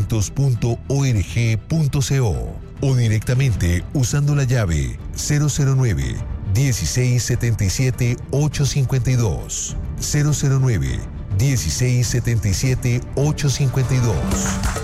alimentos.org.co o directamente usando la llave 009 1677 852 009 1677 852.